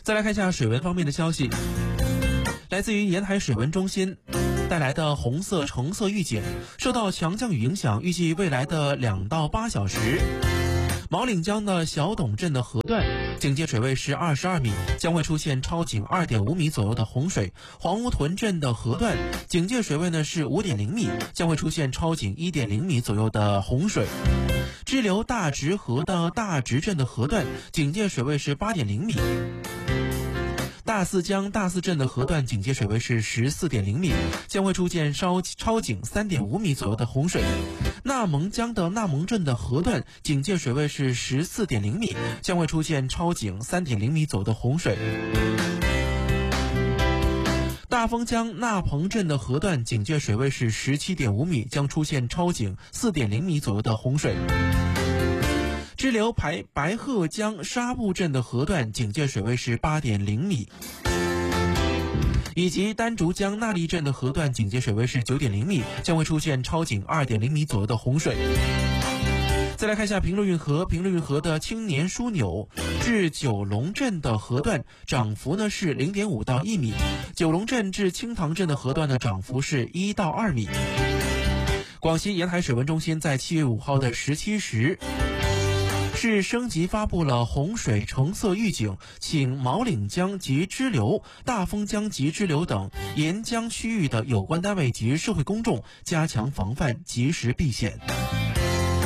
再来看一下水文方面的消息，来自于沿海水文中心带来的红色橙色预警，受到强降雨影响，预计未来的2到8小时，毛岭江的小董镇的河段警戒水位是22米，将会出现超警2.5米左右的洪水。黄屋屯镇的河段警戒水位呢是5.0米，将会出现超警1.0米左右的洪水。支流大直河的大直镇的河段警戒水位是8.0米。大泗江大泗镇的河段警戒水位是14.0米，将会出现超警3.5米左右的洪水。纳蒙江的纳蒙镇的河段警戒水位是14.0米，将会出现超警3.0米左右的洪水。大丰江纳彭镇的河段警戒水位是17.5米，将出现超警4.0米左右的洪水。支流白鹤江沙布镇的河段警戒水位是8.0米，以及丹竹江纳利镇的河段警戒水位是9.0米，将会出现超警2.0米左右的洪水。再来看一下平陆运河的青年枢纽至九龙镇的河段涨幅呢是0.5到1米，九龙镇至青塘镇的河段的涨幅是1到2米。广西沿海水文中心在7月5号的17时是升级发布了洪水橙色预警，请毛岭江及支流、大丰江及支流等沿江区域的有关单位及社会公众加强防范，及时避险。